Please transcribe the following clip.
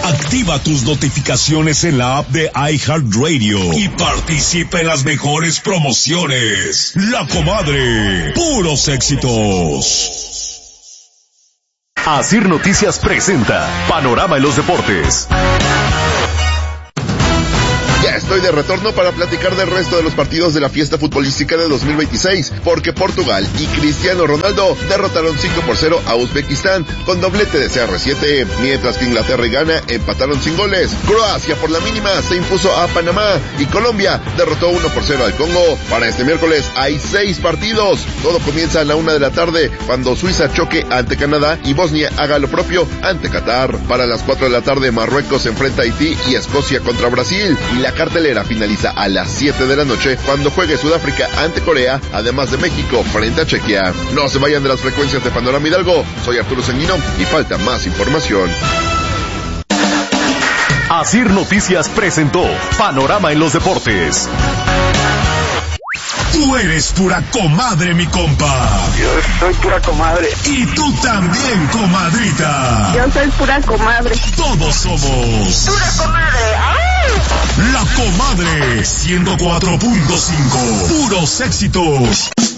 Activa tus notificaciones en la app de iHeartRadio y participa en las mejores promociones. La Comadre, puros éxitos. Asir Noticias presenta Panorama en los Deportes. Ya estoy de retorno para platicar del resto de los partidos de la fiesta futbolística de 2026, porque Portugal y Cristiano Ronaldo derrotaron 5-0 a Uzbekistán con doblete de CR7, mientras que Inglaterra y Ghana empataron sin goles. Croacia por la mínima se impuso a Panamá y Colombia derrotó 1-0 al Congo. Para este miércoles hay 6 partidos. Todo comienza a la 1 de la tarde cuando Suiza choque ante Canadá y Bosnia haga lo propio ante Qatar. Para las 4 de la tarde Marruecos se enfrenta a Haití y Escocia contra Brasil. Y la cartelera finaliza a las 7 de la noche cuando juegue Sudáfrica ante Corea, además de México frente a Chequia. No se vayan de las frecuencias de Panorama Hidalgo. Soy Arturo Sanguino y falta más información. Asir Noticias presentó Panorama en los Deportes. Tú eres pura comadre, mi compa. Yo soy pura comadre. Y tú también, comadrita. Yo soy pura comadre. Todos somos pura comadre. La Comadre 104.5. Puros éxitos.